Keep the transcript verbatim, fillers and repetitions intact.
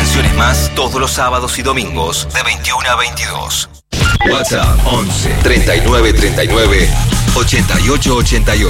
canciones más todos los sábados y domingos de veintiuna a veintidós. WhatsApp once treinta y nueve treinta y nueve ochenta y ocho ochenta y ocho.